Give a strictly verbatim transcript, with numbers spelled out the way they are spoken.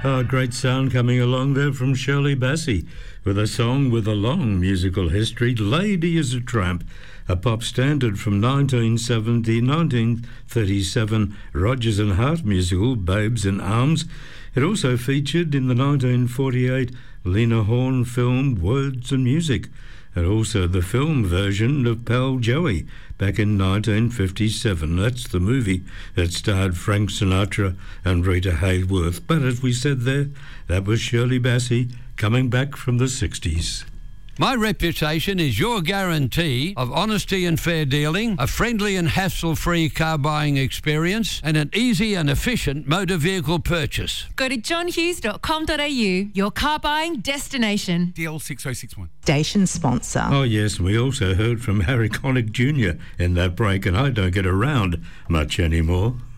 Oh, great sound coming along there from Shirley Bassey with a song with a long musical history, Lady is a Tramp, a pop standard from nineteen seventy, nineteen thirty-seven Rodgers and Hart musical, Babes in Arms. It also featured in the nineteen forty-eight Lena Horne film Words and Music, and also the film version of Pal Joey back in nineteen fifty-seven. That's the movie that starred Frank Sinatra and Rita Hayworth. But as we said there, that was Shirley Bassey coming back from the sixties. My reputation is your guarantee of honesty and fair dealing, a friendly and hassle-free car buying experience, and an easy and efficient motor vehicle purchase. Go to john hughes dot com dot a u, your car buying destination. D L six oh six one. Station sponsor. Oh yes, we also heard from Harry Connick Junior in that break, and I don't get around much anymore.